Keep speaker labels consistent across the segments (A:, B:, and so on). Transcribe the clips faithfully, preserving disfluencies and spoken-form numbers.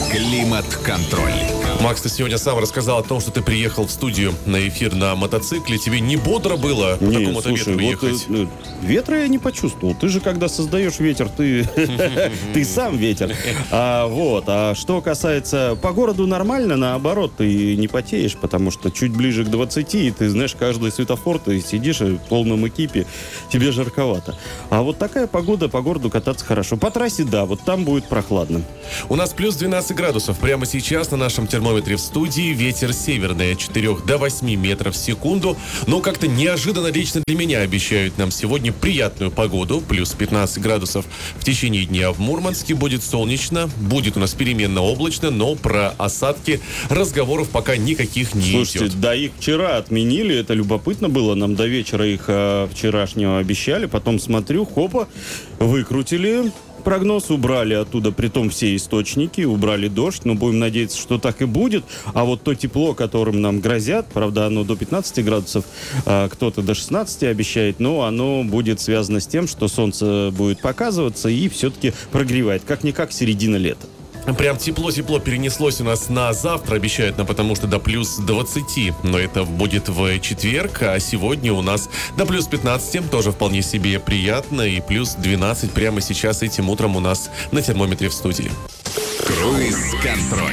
A: Климат-контроль.
B: Макс, ты сегодня сам рассказал о том, что ты приехал в студию на эфир на мотоцикле. Тебе не бодро было по
C: не,
B: такому-то
C: слушай,
B: ветру
C: вот,
B: ехать?
C: э, ветра я не почувствовал. Ты же, когда создаешь ветер, ты, ты сам ветер. А, вот. А что касается по городу, нормально, наоборот, ты не потеешь, потому что чуть ближе к двадцати, и ты знаешь, каждый светофор, ты сидишь в полном экипе, тебе жарковато. А вот такая погода, по городу кататься хорошо. По трассе, да, вот там будет прохладно.
B: У нас плюс двенадцать градусов. Прямо сейчас на нашем термометре в студии ветер северный от четырёх до восьми метров в секунду. Но как-то неожиданно лично для меня обещают нам сегодня приятную погоду. Плюс пятнадцать градусов в течение дня в Мурманске. Будет солнечно, будет у нас переменно облачно, но про осадки разговоров пока никаких не
C: Слушайте,
B: идет.
C: да, их вчера отменили, это любопытно было. Нам до вечера их а, вчерашнего обещали. Потом смотрю, хопа, выкрутили. Прогноз убрали оттуда, притом все источники, убрали дождь, но будем надеяться, что так и будет. А вот то тепло, которым нам грозят, правда, оно до пятнадцати градусов, а кто-то до шестнадцати обещает, но оно будет связано с тем, что солнце будет показываться и все-таки прогревает, как-никак середина лета.
B: Прям тепло-тепло перенеслось у нас на завтра, обещают нам, потому что до плюс двадцати. Но это будет в четверг, а сегодня у нас до плюс пятнадцати, тоже вполне себе приятно. И плюс двенадцать прямо сейчас этим утром у нас на термометре в студии.
A: Круиз-контроль.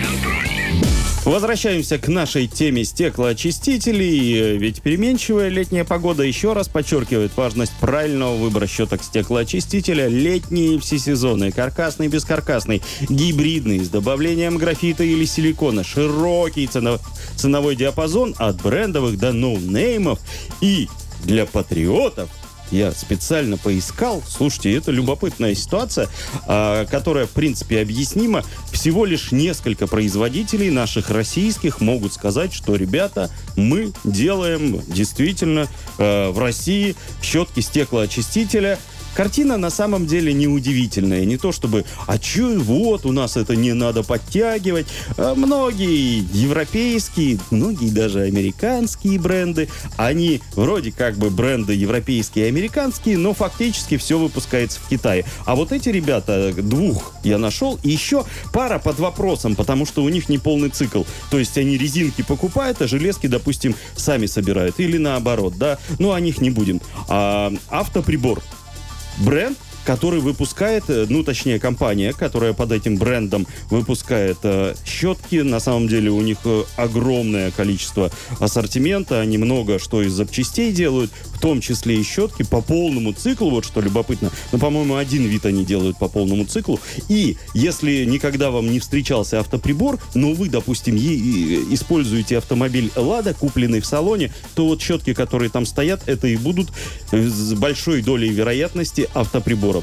C: Возвращаемся к нашей теме стеклоочистителей. Ведь переменчивая летняя погода еще раз подчеркивает важность правильного выбора щеток стеклоочистителя. Летние, всесезонные, каркасный, бескаркасный, гибридный, с добавлением графита или силикона. Широкий ценов... ценовой диапазон от брендовых до ноунеймов. И для патриотов я специально поискал. Слушайте, это любопытная ситуация, а, которая, в принципе, объяснима. Всего лишь несколько производителей наших российских могут сказать, что, ребята, мы делаем действительно а, в России щетки стеклоочистителя. Картина на самом деле неудивительная. Не то чтобы, а чё, вот, у нас это не надо подтягивать. А многие европейские, многие даже американские бренды, они вроде как бы бренды европейские и американские, но фактически все выпускается в Китае. А вот эти ребята, двух я нашел, и еще пара под вопросом, потому что у них не полный цикл. То есть они резинки покупают, а железки, допустим, сами собирают. Или наоборот, да. Ну, о них не будем. А, автоприбор. Бренд, который выпускает, ну, точнее, компания, которая под этим брендом выпускает э, щетки. На самом деле у них э, огромное количество ассортимента. Они много что из запчастей делают, в том числе и щетки по полному циклу. Вот что любопытно. Ну, по-моему, один вид они делают по полному циклу. И если никогда вам не встречался автоприбор, но вы, допустим, е- используете автомобиль «Лада», купленный в салоне, то вот щетки, которые там стоят, это и будут с большой долей вероятности автоприбор.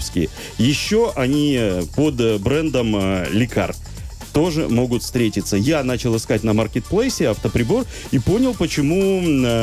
C: Еще они под брендом Лекар тоже могут встретиться. Я начал искать на маркетплейсе автоприбор и понял, почему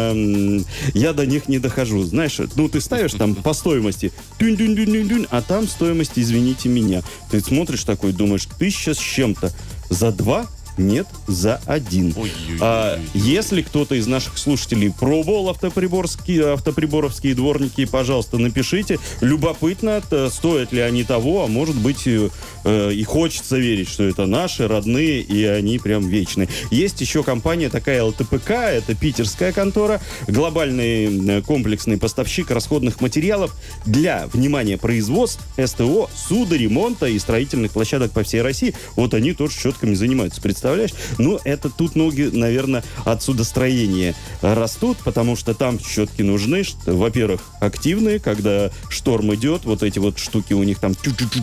C: э, я до них не дохожу. Знаешь, ну ты ставишь там по стоимости, дюнь-дюнь-дюнь-дюнь, а там стоимость, извините меня. Ты смотришь такой, думаешь, тысяча с чем-то. За два? Нет, за один. А, если кто-то из наших слушателей пробовал автоприборские, автоприборовские дворники, пожалуйста, напишите. Любопытно, стоят ли они того, а может быть э, и хочется верить, что это наши, родные, и они прям вечные. Есть еще компания такая эл тэ пэ ка, это питерская контора, глобальный комплексный поставщик расходных материалов для, внимания, производств, эс тэ о, судоремонта и строительных площадок по всей России. Вот они тоже щетками занимаются. Представляешь? Ну, это тут ноги, наверное, от судостроения растут, потому что там щетки нужны. Во-первых, активные, когда шторм идет, вот эти вот штуки у них там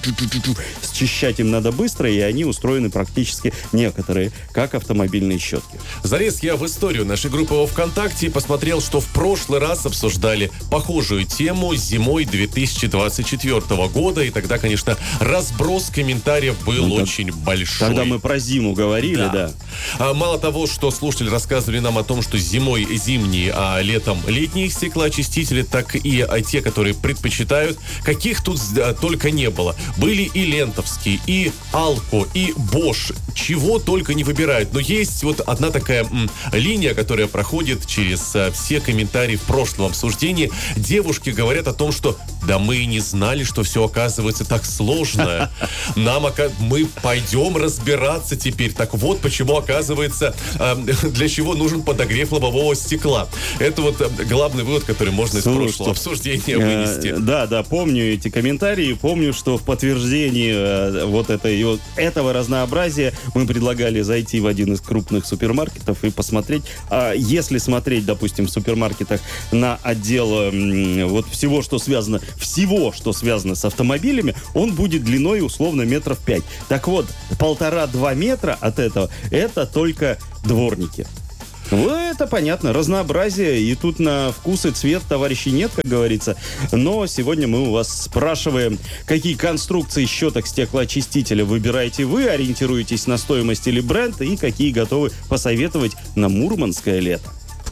C: счищать им надо быстро, и они устроены практически некоторые, как автомобильные щетки.
B: Залез я в историю нашей группы во ВКонтакте и посмотрел, что в прошлый раз обсуждали похожую тему зимой две тысячи двадцать четвёртого года, и тогда, конечно, разброс комментариев был ну, очень так, большой.
C: Тогда мы про зиму говорили, да. да.
B: А, мало того, что слушатели рассказывали нам о том, что зимой зимние, а летом летние стеклоочистители, так и а, те, которые предпочитают, каких тут а, только не было. Были и лентовские, и Алко, и Bosch, чего только не выбирают. Но есть вот одна такая м, линия, которая проходит через а, все комментарии в прошлом обсуждении. Девушки говорят о том, что Да мы и не знали, что все оказывается так сложно. Нам, ока- мы пойдем разбираться теперь. Так вот, почему, оказывается, э, для чего нужен подогрев лобового стекла. Это вот э, главный вывод, который можно из
C: Слушайте,
B: прошлого обсуждения вынести.
C: Э, да, да, помню эти комментарии, помню, что в подтверждении э, вот, этой, вот этого разнообразия мы предлагали зайти в один из крупных супермаркетов и посмотреть. А если смотреть, допустим, в супермаркетах на отдел э, вот всего, что связано, всего, что связано с автомобилями, он будет длиной условно метров пять. Так вот, полтора-два метра от этого это только дворники. Ну, это понятно, разнообразие, и тут на вкус и цвет, товарищей, нет, как говорится. Но сегодня мы у вас спрашиваем, какие конструкции щеток стеклоочистителя выбираете вы, ориентируетесь на стоимость или бренд, и какие готовы посоветовать на мурманское лето.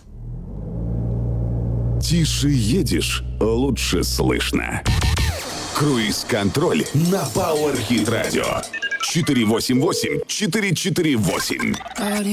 A: Тише едешь, лучше слышно. Круиз-контроль на Power Hit Radio. четыре восемь восемь четыре четыре восемь.